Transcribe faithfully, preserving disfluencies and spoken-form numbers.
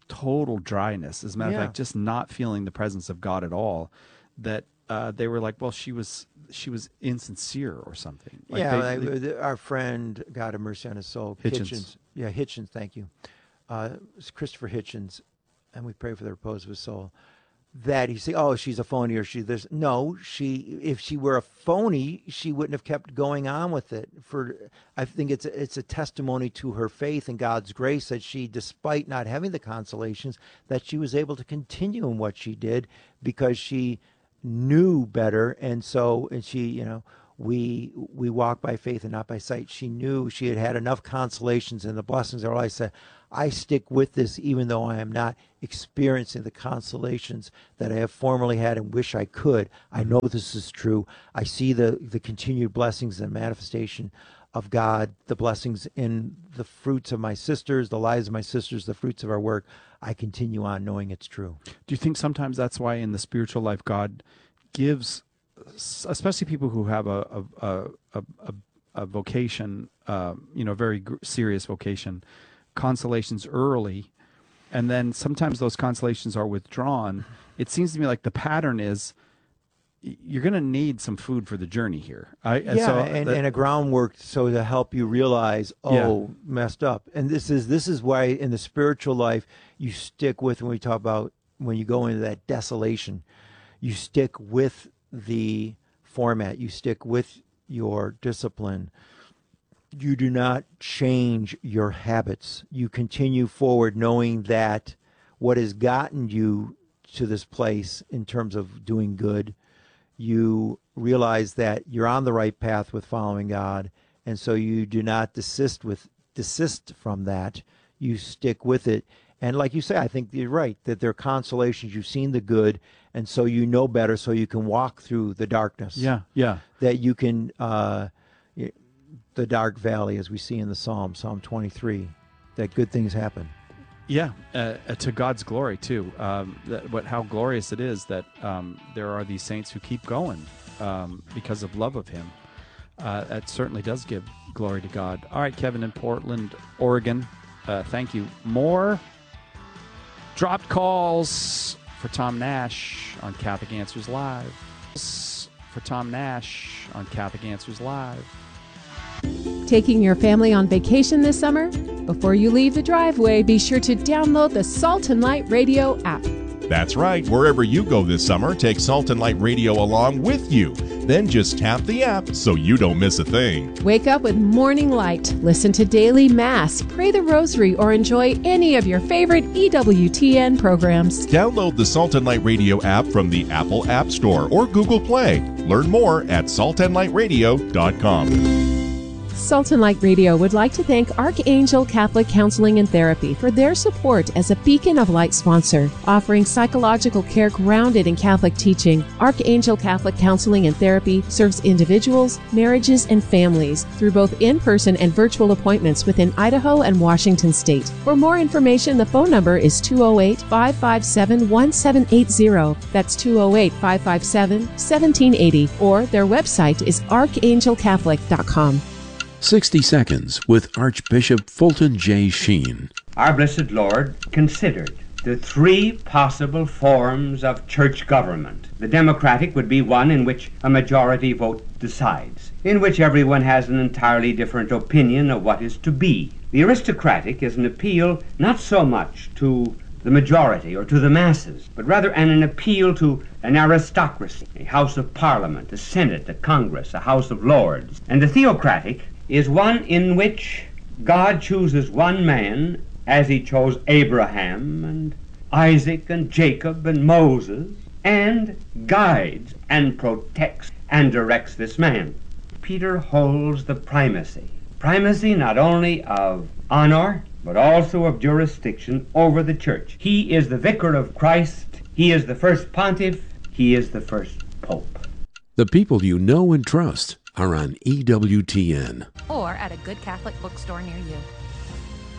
total dryness. As a matter Yeah. of fact, just not feeling the presence of God at all. That uh, they were like, well, she was she was insincere or something. Like yeah, they, like, they, our friend, God have mercy on his soul, Hitchens. Yeah, Hitchens, thank you. Uh, it's Christopher Hitchens, and we pray for the repose of his soul. That he say, oh, she's a phony, or she this. No, she. If she were a phony, she wouldn't have kept going on with it. For I think it's a, it's a testimony to her faith and God's grace that she, despite not having the consolations, that she was able to continue in what she did because she knew better, and so and she, you know, we we walk by faith and not by sight. She knew she had had enough consolations and the blessings of her life. Said, I stick with this even though I am not experiencing the consolations that I have formerly had and wish I could. I know this is true. I see the, the continued blessings and manifestation of God, the blessings in the fruits of my sisters, the lives of my sisters, the fruits of our work. I continue on knowing it's true. Do you think sometimes that's why in the spiritual life God gives, especially people who have a a a, a, a, a vocation, uh, you know, very gr- serious vocation, consolations early, and then sometimes those consolations are withdrawn? It seems to me like the pattern is you're going to need some food for the journey here. I, Yeah, so and, that, and a groundwork so to help you realize, oh, Yeah. messed up. And this is this is why in the spiritual life you stick with, when we talk about when you go into that desolation, you stick with the format, you stick with your discipline. You do not change your habits. You continue forward knowing that what has gotten you to this place in terms of doing good, you realize that you're on the right path with following God, and so you do not desist with desist from that. You stick with it. And like you say, I think you're right, that there are consolations. You've seen the good, and so you know better, so you can walk through the darkness. yeah, yeah. That you can, uh, the dark valley, as we see in the Psalm, Psalm twenty-three, that good things happen. Yeah, uh, uh, to God's glory too. Um, that, what how glorious it is that um, there are these saints who keep going um, because of love of Him. Uh, that certainly does give glory to God. All right, Kevin in Portland, Oregon. Uh, thank you. More dropped calls for Tom Nash on Catholic Answers Live. For Tom Nash on Catholic Answers Live. Taking your family on vacation this summer? Before you leave the driveway, be sure to download the Salt and Light Radio app. That's right. Wherever you go this summer, take Salt and Light Radio along with you. Then just tap the app so you don't miss a thing. Wake up with Morning Light, listen to Daily Mass, pray the Rosary, or enjoy any of your favorite E W T N programs. Download the Salt and Light Radio app from the Apple App Store or Google Play. Learn more at salt and light radio dot com. Salt and Light Radio would like to thank Archangel Catholic Counseling and Therapy for their support as a Beacon of Light sponsor, offering psychological care grounded in Catholic teaching. Archangel Catholic Counseling and Therapy serves individuals, marriages, and families through both in-person and virtual appointments within Idaho and Washington State. For more information, the phone number is two oh eight, five five seven, one seven eight zero. That's two oh eight, five five seven, one seven eight zero. Or their website is archangel catholic dot com. sixty Seconds with Archbishop Fulton J. Sheen. Our Blessed Lord considered the three possible forms of church government. The democratic would be one in which a majority vote decides, in which everyone has an entirely different opinion of what is to be. The aristocratic is an appeal not so much to the majority or to the masses, but rather an, an appeal to an aristocracy, a House of Parliament, a Senate, a Congress, a House of Lords. And the theocratic is one in which God chooses one man as He chose Abraham and Isaac and Jacob and Moses, and guides and protects and directs this man. Peter holds the primacy. Primacy not only of honor, but also of jurisdiction over the church. He is the vicar of Christ. He is the first pontiff. He is the first pope. The people you know and trust are on E W T N. Or at a good Catholic bookstore near you.